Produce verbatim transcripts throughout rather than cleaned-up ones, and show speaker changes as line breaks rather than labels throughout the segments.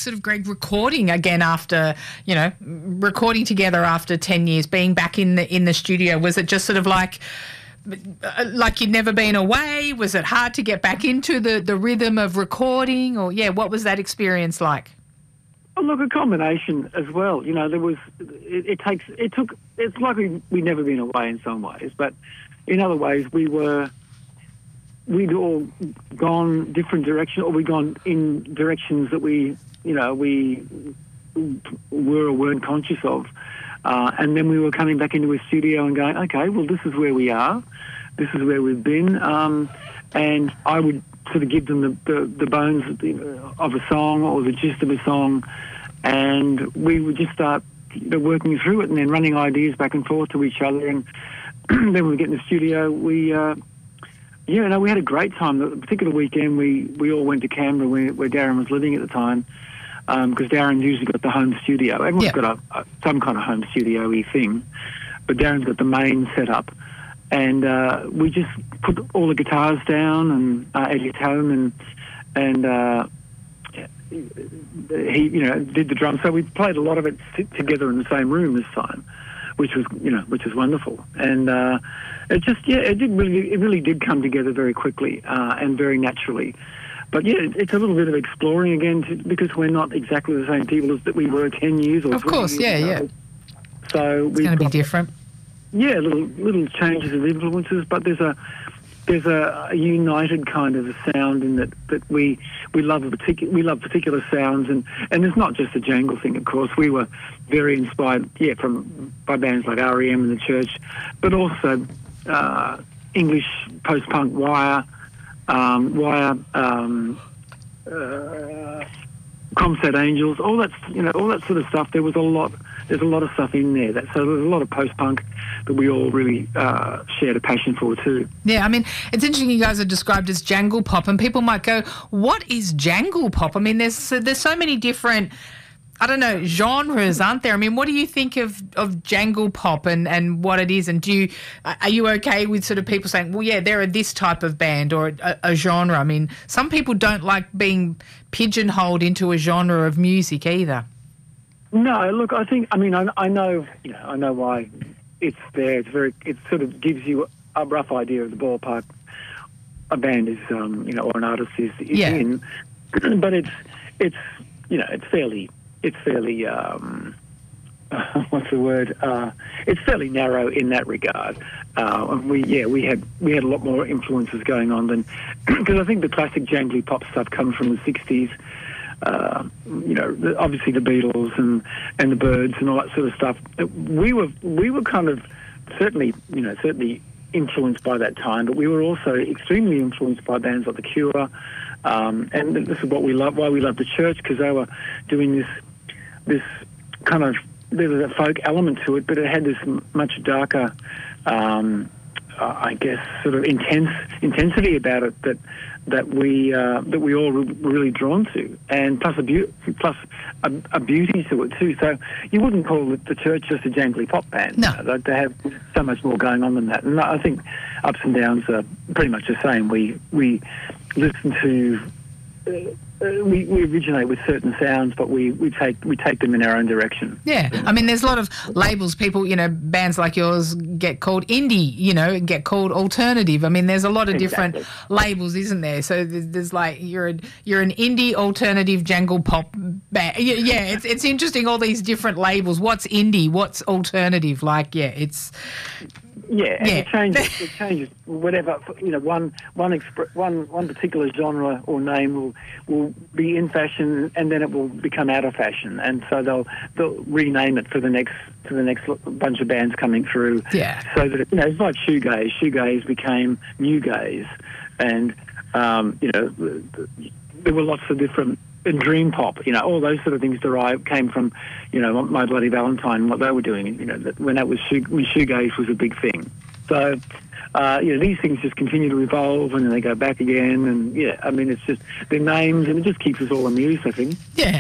sort of, Greg, recording again after, you know, recording together after ten years, being back in the in the studio? Was it just sort of like like you'd never been away? Was it hard to get back into the, the rhythm of recording? Or, yeah, what was that experience like?
Well, look, a combination as well. You know, there was, it, it takes, it took, it's like we, we'd never been away in some ways, but in other ways we were, we'd all gone different directions, or we'd gone in directions that we, you know, we were or weren't conscious of. Uh, and then we were coming back into a studio and going, okay, well, this is where we are. This is where we've been. Um, and I would sort of give them the, the, the bones of a song or the gist of a song, and we would just start, you know, working through it and then running ideas back and forth to each other. And then when we get in the studio, we, uh, yeah, no, we had a great time. The particular weekend, we, we all went to Canberra where, where Darren was living at the time, because um, Darren usually got the home studio. Everyone's
yeah.
got a, a, some kind of home studio-y thing, but Darren's got the main setup. And uh, we just put all the guitars down and uh, at his home, and and uh, he, you know, did the drums. So we played a lot of it together in the same room this time, which was, you know, which was wonderful. And uh, it just, yeah, it did really, it really did come together very quickly uh, and very naturally. But yeah, it's a little bit of exploring again, to, because we're not exactly the same people as that we were ten years or
of course, yeah,
ago.
yeah.
So
it's going to be different.
Yeah, little little changes of influences, but there's a there's a, a united kind of a sound in that that we we love a particular we love particular sounds, and, and it's not just a jangle thing. Of course, we were very inspired, yeah, from by bands like R E M and the Church, but also uh, English post punk Wire, um, Wire, um, uh, Comsat Angels, all that, you know, all that sort of stuff. There was a lot. There's a lot of stuff in there. That, so there's a lot of post-punk that we all really uh, shared a passion for too.
Yeah, I mean, it's interesting you guys are described as jangle pop, and people might go, what is jangle pop? I mean, there's there's so many different, I don't know, genres, aren't there? I mean, what do you think of, of jangle pop and, and what it is? And do you, are you okay with sort of people saying, well, yeah, they're a this type of band or a, a genre? I mean, some people don't like being pigeonholed into a genre of music either.
No, look, I think, I mean, I, I know, you know, I know why it's there. It's very, it sort of gives you a rough idea of the ballpark a band is, um, you know, or an artist is, is
yeah.
in. But it's, it's, you know, it's fairly, it's fairly, um, uh, what's the word? Uh, it's fairly narrow in that regard. Uh, and we, yeah, we had, we had a lot more influences going on than, because I think the classic jangly pop stuff comes from the sixties. Uh, you know, the, obviously the Beatles and, and the Byrds and all that sort of stuff. We were we were kind of certainly, you know, certainly influenced by that time, but we were also extremely influenced by bands like The Cure, um, and this is what we love. Why we love the Church, because they were doing this this kind of, there was a folk element to it, but it had this much darker, um, uh, I guess, sort of intense intensity about it that. that we uh, that we all were really drawn to, and plus a be- plus a, a beauty to it too. So you wouldn't call it the Church just a jangly pop band.
No,
you know, they have so much more going on than that. And I think Ups and Downs are pretty much the same. We we listen to. Uh, we, we originate with certain sounds, but we, we take we take them in our own direction.
Yeah, I mean, there's a lot of labels. People, you know, bands like yours get called indie, you know, get called alternative. I mean, there's a lot of
Exactly.
different labels, isn't there? So there's, there's like you're a, you're an indie alternative jangle pop band. Yeah, yeah, it's it's interesting. All these different labels. What's indie? What's alternative? Like, yeah, it's.
Yeah, and
Yeah.
it changes. It changes. Whatever, you know, one one expr- one one particular genre or name will will be in fashion, and then it will become out of fashion, and so they'll they'll rename it for the next for the next bunch of bands coming through.
Yeah.
So that, you know, it's like shoegaze. Shoegaze became new gaze, and um, you know, there were lots of different. And dream pop, you know, all those sort of things derived came from, you know, My Bloody Valentine, what they were doing, you know, that when that was shoe, when shoegaze was a big thing. So, uh, you know, these things just continue to evolve, and then they go back again, and yeah, I mean, it's just their names, and it just keeps us all amused, I think.
Yeah.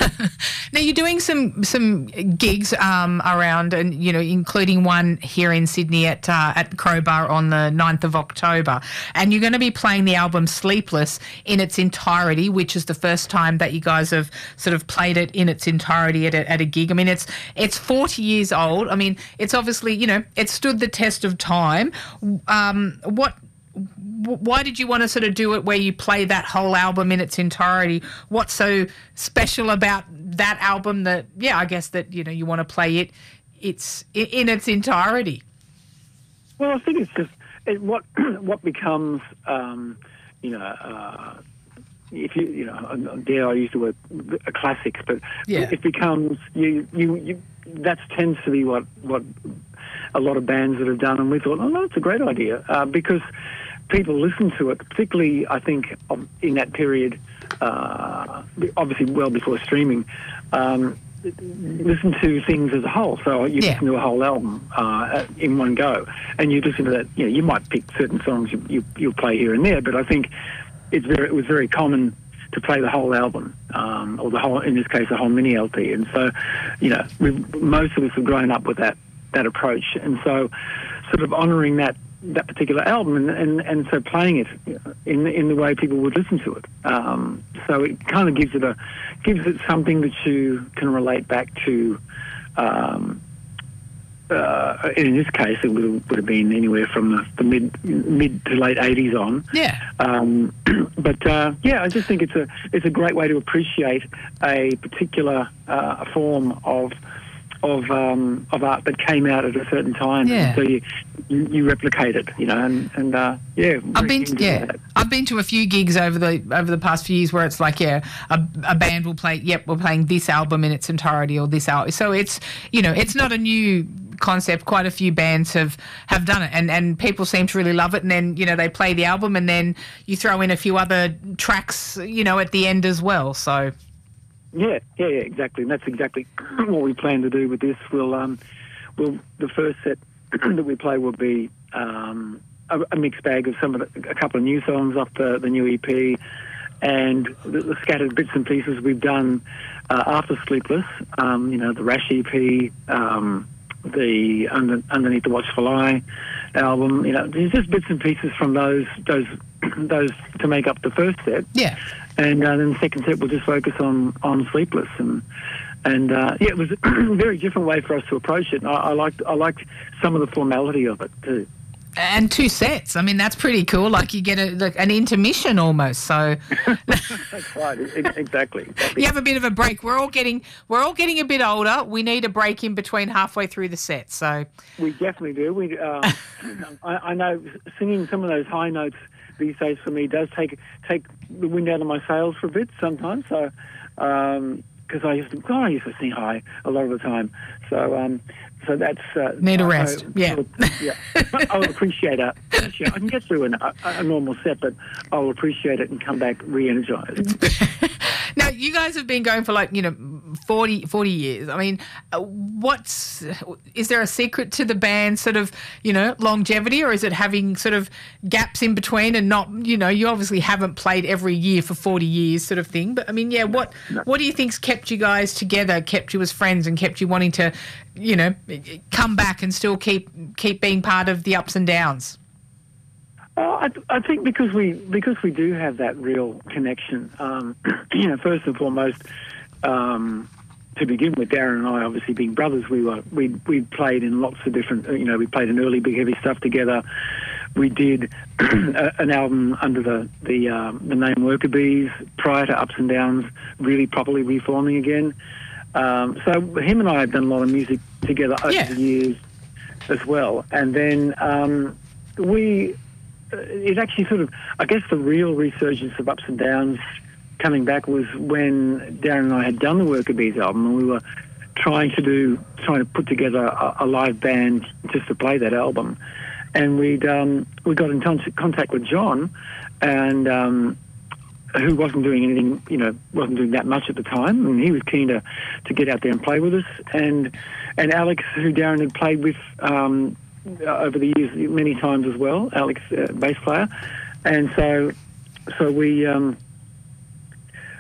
Now you're doing some some gigs um, around, and you know, including one here in Sydney at uh, at Crowbar on the ninth of October, and you're going to be playing the album Sleepless in its entirety, which is the first time that you guys have sort of played it in its entirety at a, at a gig. I mean, it's it's forty years old. I mean, it's obviously, you know, it stood the test of time. Um, what? Why did you want to sort of do it where you play that whole album in its entirety? What's so special about that album that, yeah, I guess that, you know, you want to play it it's in its entirety?
Well, I think it's just it, what what becomes, um, you know, uh, if you, you know, dare I use the word a classics, but
yeah.
it becomes, you, you, you, that tends to be what, what a lot of bands that have done, and we thought, oh, no, it's a great idea, uh, because people listen to it, particularly, I think, um, in that period, uh, obviously well before streaming, um, listen to things as a whole. So you
yeah.
listen to a whole album uh, in one go, and you listen to that. You know, you might pick certain songs you, you you'll play here and there, but I think it's very it was very common to play the whole album, um, or the whole, in this case, the whole mini L P. And so, you know, we most of us have grown up with that that approach, and so sort of honouring that. that particular album, and, and, and so playing it in in the way people would listen to it. Um, so it kind of gives it a gives it something that you can relate back to. Um, uh, in this case, it would have, would have been anywhere from the, the mid mid to late eighties on.
Yeah.
Um, but uh, yeah, I just think it's a it's a great way to appreciate a particular uh, form of. Of um, of art that came out at a certain time,
yeah.
so you, you you replicate it, you know, and and uh, yeah,
I've been to, yeah,
that.
I've been to a few gigs over the over the past few years where it's like, yeah, a, a band will play, yep, we're playing this album in its entirety or this album, so it's, you know, it's not a new concept. Quite a few bands have have done it, and and people seem to really love it, and then, you know, they play the album and then you throw in a few other tracks, you know, at the end as well. So.
Yeah, yeah, yeah, exactly, and that's exactly what we plan to do with this. We'll, um, we'll the first set that we play will be um, a, a mixed bag of some of the, a couple of new songs off the, the new E P, and the, the scattered bits and pieces we've done uh, after Sleepless. Um, you know, the Rash E P, um, the Under, Underneath the Watchful Eye album. You know, there's just bits and pieces from those those those to make up the first set.
Yeah.
And uh, then the second set will just focus on, on Sleepless, and and uh, yeah, it was a very different way for us to approach it. And I, I liked I liked some of the formality of it too.
And two sets. I mean, that's pretty cool. Like you get a, like an intermission almost. So
that's right. Exactly, exactly.
You have a bit of a break. We're all getting we're all getting a bit older. We need a break in between halfway through the set. So
we definitely do. We uh, I, I know singing some of those high notes these days for me does take take the wind out of my sails for a bit sometimes. So, because um, I used to, God, I used to sing high a lot of the time. So, um, so that's uh,
need a rest.
I,
yeah,
I, yeah. I will appreciate it. I can get through an, a, a normal set, but I will appreciate it and come back re-energized.
Now, you guys have been going for like, you know, forty, forty years. I mean, uh, what's, is there a secret to the band sort of, you know, longevity, or is it having sort of gaps in between and not, you know, you obviously haven't played every year for forty years sort of thing. But I mean, yeah, what,
no.
what do you think's kept you guys together, kept you as friends and kept you wanting to, you know, come back and still keep, keep being part of the ups and downs?
Oh, I, I think because we because we do have that real connection. Um, you know, first and foremost, um, to begin with, Darren and I, obviously being brothers, we were we we played in lots of different. You know, we played in early Big Heavy Stuff together. We did an album under the the, um, the name Worker Bees prior to Ups and Downs really properly reforming again. Um, so him and I have done a lot of music together over
yeah.
the years as well, and then um, we. It actually sort of, I guess the real resurgence of Ups and Downs coming back was when Darren and I had done the Worker Bees album, and we were trying to do, trying to put together a, a live band just to play that album. And we'd, um, we got in con- contact with John, and um, who wasn't doing anything, you know, wasn't doing that much at the time, and he was keen to, to get out there and play with us. And, and Alex, who Darren had played with, um, over the years many times as well, Alex, uh, bass player, and so so we um,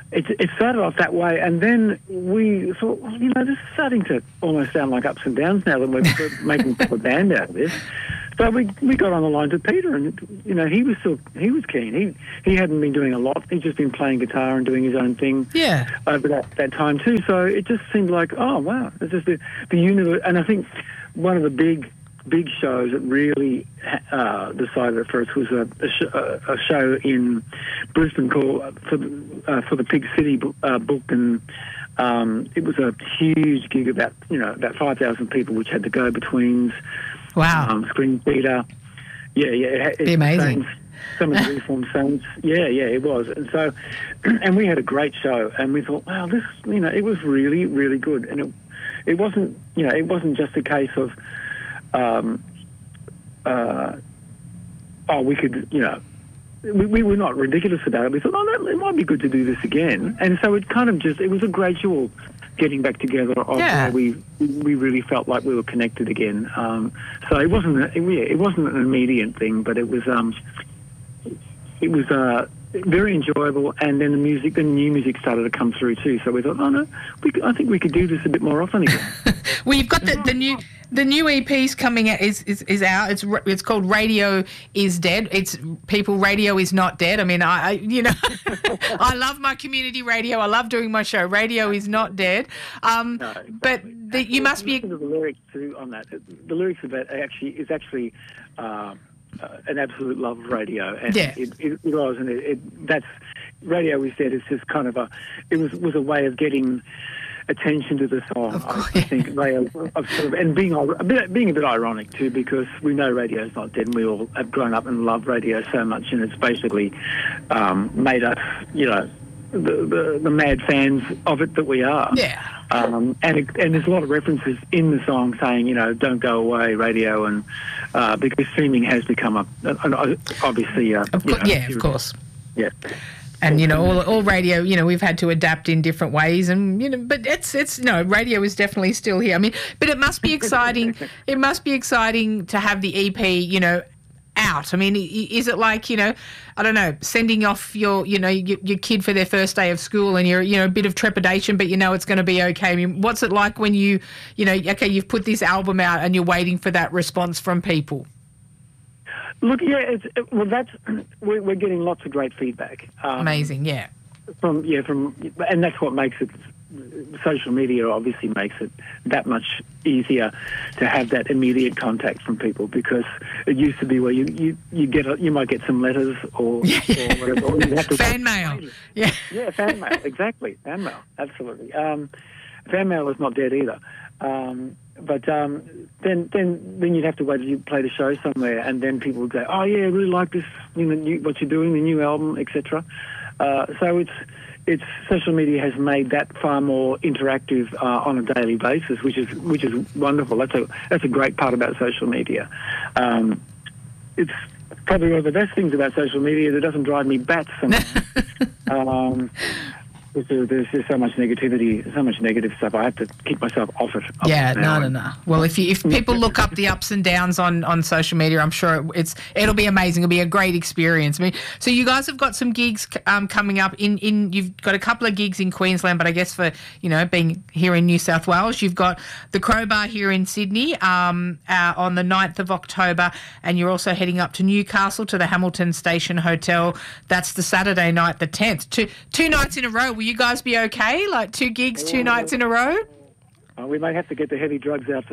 it, it started off that way, and then we thought, well, you know, this is starting to almost sound like Ups and Downs now that we're, we're making a band out of this. So we we got on the line to Peter, and you know, he was still he was keen. He he hadn't been doing a lot. He'd just been playing guitar and doing his own thing.
Yeah.
Over that, that time too. So it just seemed like, oh wow, it's just the the universe. And I think one of the big big shows that really uh, decided it for us was a, a, sh- a show in Brisbane called for the, uh, for the Pig City uh, book, and um, it was a huge gig, about you know about five thousand people, which had the go-betweens.
Wow.
Um, Screen Theatre. Yeah, yeah. It,
Be amazing.
Saints, some of the Reformed Saints. Yeah, yeah, it was. And so, and we had a great show, and we thought, wow, this, you know, it was really, really good. And it, it wasn't, you know, it wasn't just a case of, um, uh, oh, we could, you know, we, we were not ridiculous about it. We thought, oh, that, it might be good to do this again. And so it kind of just, it was a gradual getting back together of
Yeah.
where we we really felt like we were connected again. Um, so it wasn't a, it, yeah, it wasn't an immediate thing, but it was um, it was uh, very enjoyable. And then the music, the new music started to come through too. So we thought, oh no, we could, I think we could do this a bit more often again.
Well, you've got the, the new the new E P's coming out is, is, is out. It's it's called Radio Is Dead. It's people. Radio is not dead. I mean, I, I you know, I love my community radio. I love doing my show. Radio is not dead. Um,
No, exactly.
But the, you must be.
Listen to the lyrics too on that. The lyrics of that actually is actually. Um, Uh, an absolute love of radio, and
Yeah.
it, it, it was, and it, it, that's Radio Is Dead is just kind of a, it was was a way of getting attention to the song.
Of course,
I, I think way of, of sort of, and being a bit, being a bit ironic too, because we know radio's not dead, and we all have grown up and love radio so much, and it's basically um, made us, you know, the, the the mad fans of it that we are.
Yeah.
Um, and it, and there's a lot of references in the song saying, you know, don't go away, radio, and uh, because streaming has become a, an, an obviously, uh,
Of
you
course,
know,
yeah, of course.
yeah.
And you know, all, all radio, you know, we've had to adapt in different ways, and you know, but it's it's no, radio is definitely still here. I mean, but it must be exciting. It must be exciting to have the E P, you know, out. I mean, is it like, you know, I don't know, sending off your, you know, your, your kid for their first day of school, and you're, you know, a bit of trepidation, but you know it's going to be okay. I mean, what's it like when you, you know, okay, you've put this album out and you're waiting for that response from people?
Look, yeah, it's, it, well, that's we're, we're getting lots of great feedback. Um,
Amazing, yeah.
From yeah, from and that's what makes it. Social media obviously makes it that much easier to have that immediate contact from people, because it used to be where you you, you get a, you might get some letters or, or whatever. Or you have to
Fan mail, yeah,
yeah, fan mail, exactly, fan mail, absolutely. Um, fan mail is not dead either. Um, but um, then, then, then you'd have to wait till you play the show somewhere, and then people would go, "Oh yeah, I really like this, you know, new, what you're doing, the new album, et cetera" Uh, so it's it's social media has made that far more interactive uh, on a daily basis, which is which is wonderful. That's a that's a great part about social media. Um, it's probably one of the best things about social media that doesn't drive me bats sometimes. um, There's, there's just so much negativity, so much negative stuff. I have to keep myself off it. Off
Yeah,
it
no,
now.
no, no. Well, if you, if people look up the ups and downs on, on social media, I'm sure it, it's it'll be amazing. It'll be a great experience. I mean, so you guys have got some gigs um, coming up in, in you've got a couple of gigs in Queensland, but I guess for, you know, being here in New South Wales, you've got the Crowbar here in Sydney um, uh, on the ninth of October, and you're also heading up to Newcastle to the Hamilton Station Hotel. That's the Saturday night, the tenth. Two two nights in a row. Will you guys be okay? Like two gigs, two nights in a row?
Uh, we may have to get the heavy drugs out for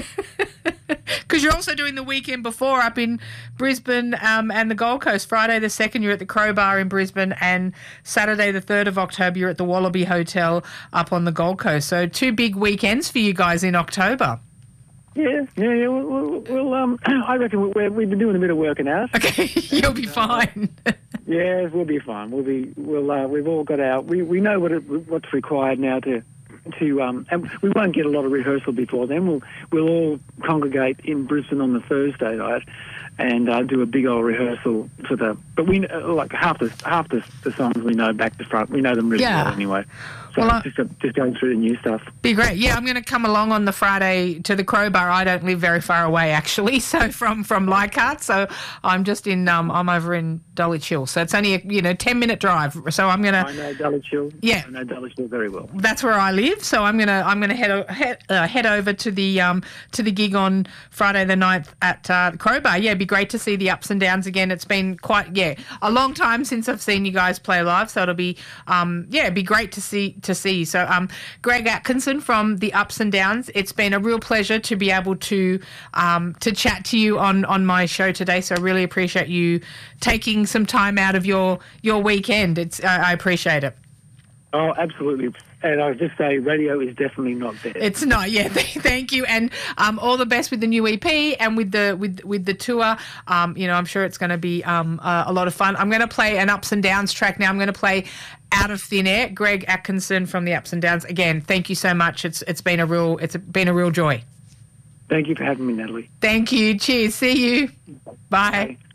that.
Because you're also doing the weekend before up in Brisbane um, and the Gold Coast. Friday the second, you're at the Crowbar in Brisbane, and Saturday the third of October, you're at the Wallaby Hotel up on the Gold Coast. So two big weekends for you guys in October.
Yeah, yeah, yeah. We'll, we'll, we'll um, I reckon we're, we've been doing a bit of work out.
Okay, you'll be fine.
Yeah, we'll be fine. We'll be. We'll. Uh, we've all got our. We we know what it, what's required now to to. Um, and we won't get a lot of rehearsal before then. We'll we'll all congregate in Brisbane on the Thursday night, and uh, do a big old rehearsal for the. But we uh, like half the half the, the songs we know back to front. We know them really
Yeah.
well anyway. So
Well, I-
just, uh, just going through the new stuff.
Be great. Yeah, I'm going to come along on the Friday to the Crowbar. I don't live very far away, actually, so from from Leichhardt. So I'm just in. Um, I'm over in Dulwich Hill, so it's only a you know ten minute drive. So I'm going
I
to.
know Dulwich Hill.
Yeah.
I know Dulwich Hill very well.
That's where I live. So I'm gonna I'm gonna head o- head, uh, head over to the um to the gig on Friday the ninth at uh, the Crowbar. Yeah, it'd be great to see the Ups and Downs again. It's been quite yeah a long time since I've seen you guys play live, so it'll be um yeah it'd be great to see to see. So um Greg Atkinson from the Ups and Downs. It's been a real pleasure to be able to um to chat to you on on my show today. So I really appreciate you taking some time out of your your weekend. It's uh, I appreciate it.
Oh, absolutely. And I'll just say, radio is definitely not dead.
It's not, yeah. Thank you, and um, all the best with the new E P and with the with with the tour. Um, you know, I'm sure it's going to be um, uh, a lot of fun. I'm going to play an Ups and Downs track now. I'm going to play Out of Thin Air. Greg Atkinson from the Ups and Downs. Again, thank you so much. It's it's been a real it's been a real joy.
Thank you for having me, Natalie.
Thank you. Cheers. See you. Bye.
Bye.